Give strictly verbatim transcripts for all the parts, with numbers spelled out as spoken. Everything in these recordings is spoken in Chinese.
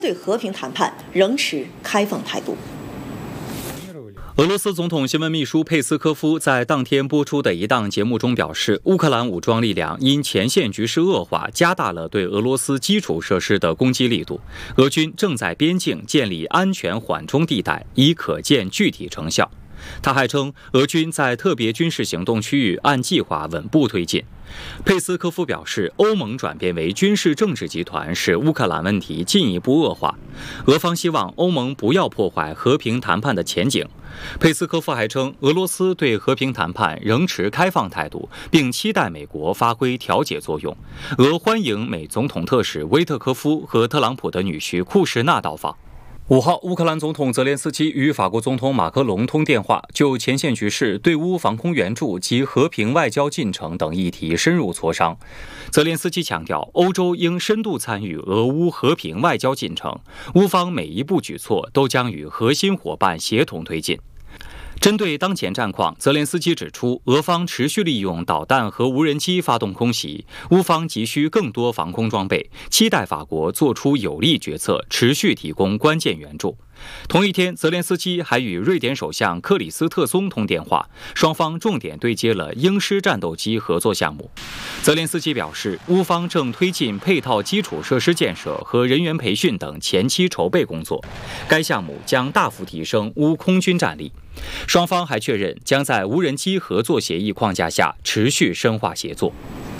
对和平谈判仍持开放态度。 俄罗斯总统新闻秘书佩斯科夫在当天播出的一档节目中表示，乌克兰武装力量因前线局势恶化，加大了对俄罗斯基础设施的攻击力度。俄军正在边境建立安全缓冲地带，已可见具体成效。他还称，俄军在特别军事行动区域按计划稳步推进。佩斯科夫表示，欧盟转变为军事政治集团，使乌克兰问题进一步恶化。俄方希望欧盟不要破坏和平谈判的前景。佩斯科夫还称，俄罗斯对和平谈判仍持开放态度，并期待美国发挥调解作用。俄欢迎美总统特使威特科夫和特朗普的女婿库什纳到访。五号，乌克兰总统泽连斯基与法国总统马克龙通电话，就前线局势、对乌防空援助及和平外交进程等议题深入磋商。泽连斯基强调，欧洲应深度参与俄乌和平外交进程，乌方每一步举措都将与核心伙伴协同推进。针对当前战况，泽连斯基指出，俄方持续利用导弹和无人机发动空袭，乌方急需更多防空装备，期待法国做出有力决策，持续提供关键援助。同一天，泽连斯基还与瑞典首相克里斯特松通电话，双方重点对接了鹰狮战斗机合作项目。泽连斯基表示，乌方正推进配套基础设施建设和人员培训等前期筹备工作，该项目将大幅提升乌空军战力。双方还确认将在无人机合作协议框架下持续深化协作。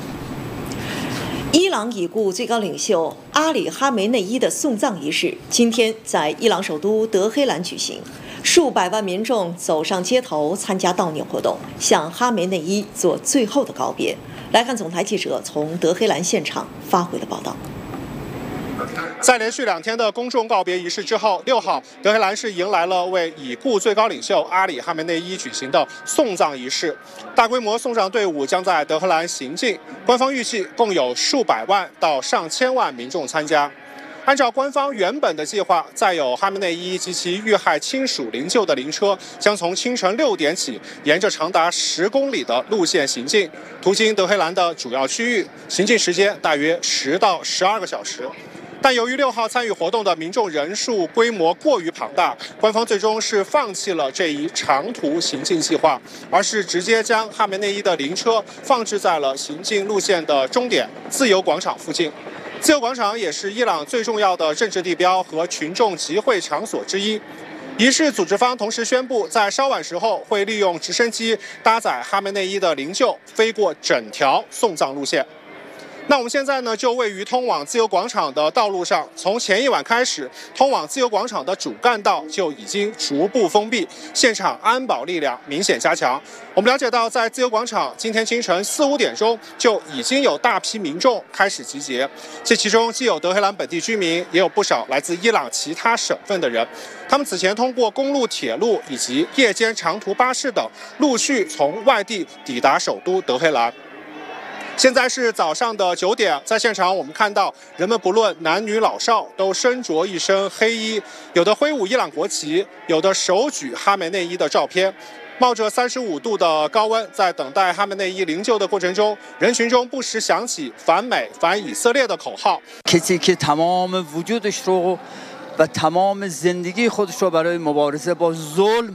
伊朗已故最高领袖阿里·哈梅内伊的送葬仪式今天在伊朗首都德黑兰举行，数百万民众走上街头参加悼念活动，向哈梅内伊做最后的告别。来看总台记者从德黑兰现场发回的报道。 在连续两天的公众告别仪式之后，六号德黑兰市迎来了为已故最高领袖阿里·哈梅内伊举行的送葬仪式。大规模送葬队伍将在德黑兰行进，官方预计共有数百万到上千万民众参加。按照官方原本的计划，载有哈梅内伊及其遇害亲属灵柩的灵车将从清晨六点起，沿着长达十公里的路线行进，途经德黑兰的主要区域，行进时间大约十到十二个小时。但由于六号参与活动的民众人数规模过于庞大，官方最终是放弃了这一长途行进计划，而是直接将哈梅内伊的灵车放置在了行进路线的终点自由广场附近。自由广场也是伊朗最重要的政治地标和群众集会场所之一。仪式组织方同时宣布，在稍晚时候会利用直升机搭载哈梅内伊的灵柩飞过整条送葬路线。那我们现在呢，就位于通往自由广场的道路上。从前一晚开始，通往自由广场的主干道就已经逐步封闭，现场安保力量明显加强。我们了解到，在自由广场今天清晨四五点钟就已经有大批民众开始集结，这其中既有德黑兰本地居民，也有不少来自伊朗其他省份的人。他们此前通过公路、铁路以及夜间长途巴士等，陆续从外地抵达首都德黑兰。现在是早上的九点，在现场我们看到人们不论男女老少都身着一身黑衣，有的挥舞伊朗国旗，有的手举哈梅内伊的照片。冒着三十五度的高温，在等待哈梅内伊灵柩的过程中，人群中不时响起反美、反以色列的口号。 کسی که تمام وجودش رو و تمام زندگی خودش رو برای مبارزه با ظلم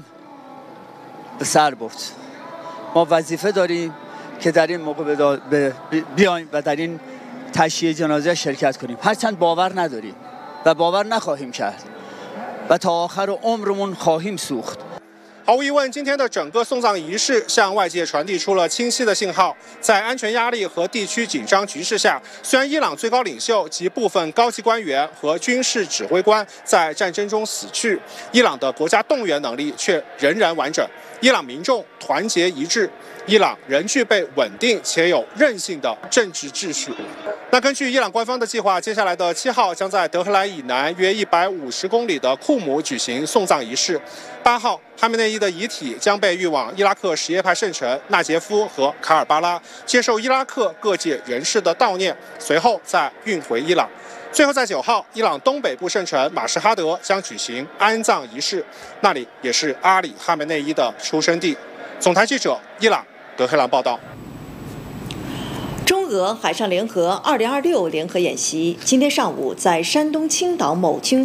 به سر برد. ما وظیفه داریم که در این موقع بیایم و در این تشییع جنازه شرکت کنیم. هرچند باور نداریم و باور نخواهیم کرد و تا آخر عمرمون خواهیم سوخت. 毫无疑问，今天的整个送葬仪式向外界传递出了清晰的信号。在安全压力和地区紧张局势下，虽然伊朗最高领袖及部分高级官员和军事指挥官在战争中死去，伊朗的国家动员能力却仍然完整。伊朗民众团结一致，伊朗仍具备稳定且有韧性的政治秩序。那根据伊朗官方的计划，接下来的七号将在德黑兰以南约一百五十公里的库姆举行送葬仪式。八号，哈梅内伊的遗体将被运往伊拉克什叶派圣城纳杰夫和卡尔巴拉，接受伊拉克各界人士的悼念，随后再运回伊朗。最后在九号，伊朗东北部圣城马什哈德将举行安葬仪式，那里也是阿里·哈梅内伊的出生地。总台记者伊朗德黑兰报道。 中俄俄海上联合二零二六联合演习今天上午在山东青岛某军